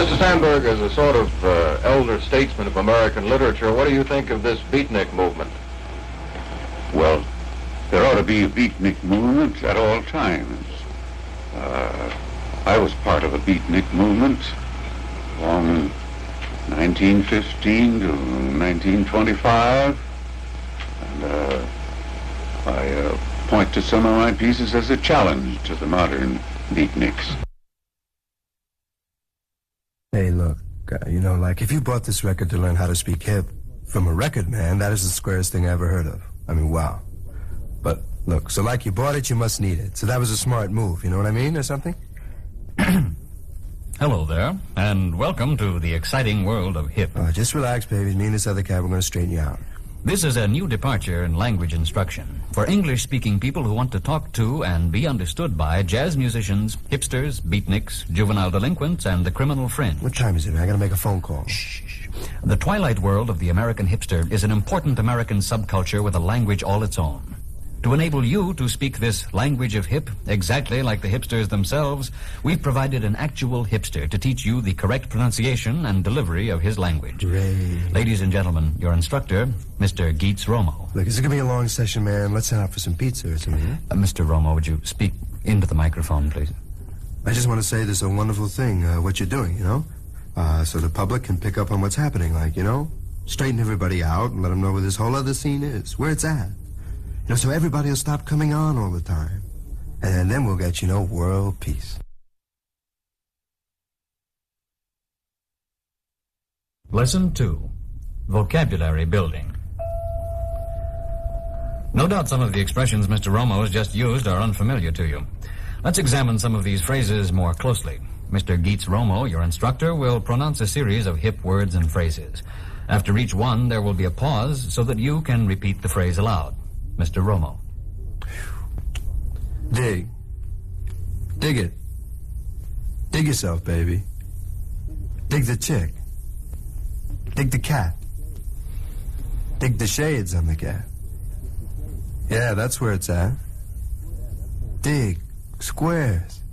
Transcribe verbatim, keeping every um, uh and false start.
Mister Sandberg, as a sort of uh, elder statesman of American literature, what do you think of this beatnik movement? Well, there ought to be a beatnik movement at all times. Uh, I was part of a beatnik movement from nineteen fifteen to nineteen twenty-five, and uh, I uh, point to some of my pieces as a challenge to the modern beatniks. Hey, look, uh, you know, like, if you bought this record to learn how to speak hip from a record man, that is the squarest thing I ever heard of. I mean, wow. But, look, so like you bought it, you must need it. So that was a smart move, you know what I mean, or something? Hello there, and welcome to the exciting world of hip. Oh, just relax, baby. Me and this other cat, we're going to straighten you out. This is a new departure in language instruction for English-speaking people who want to talk to and be understood by jazz musicians, hipsters, beatniks, juvenile delinquents, and the criminal fringe. What time is it, man? I got to make a phone call. Shh. The twilight world of the American hipster is an important American subculture with a language all its own. To enable you to speak this language of hip exactly like the hipsters themselves, we've provided an actual hipster to teach you the correct pronunciation and delivery of his language. Great. Ladies and gentlemen, your instructor, Mister Geets Romo. Look, this is going to be a long session, man. Let's head out for some pizza or something. Huh? Uh, Mister Romo, would you speak into the microphone, please? I just want to say this is a wonderful thing, uh, what you're doing, you know? Uh, so the public can pick up on what's happening, like, you know? Straighten everybody out and let them know where this whole other scene is, where it's at. You know, so everybody will stop coming on all the time. And then we'll get, you know, world peace. Lesson two, vocabulary building. No doubt some of the expressions Mister Romo has just used are unfamiliar to you. Let's examine some of these phrases more closely. Mister Geets Romo, your instructor, will pronounce a series of hip words and phrases. After each one, there will be a pause so that you can repeat the phrase aloud. Mister Romo. Dig. Dig it. Dig yourself, baby. Dig the chick. Dig the cat. Dig the shades on the cat. Yeah, that's where it's at. Dig. Squares.